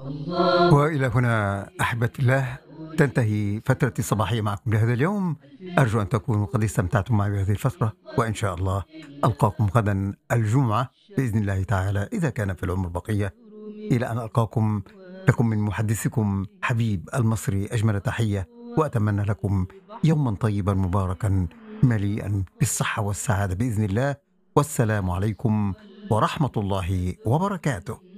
وإلى هنا أحبة الله تنتهي فترة الصباحية معكم لهذا اليوم. أرجو أن تكونوا قد استمتعتم معي بهذه الفترة، وإن شاء الله ألقاكم غدا الجمعة بإذن الله تعالى إذا كان في العمر بقية. إلى أن ألقاكم، لكم من محدثكم حبيب المصري أجمل تحية، وأتمنى لكم يوما طيبا مباركا مليئا بالصحة والسعادة بإذن الله. والسلام عليكم ورحمة الله وبركاته.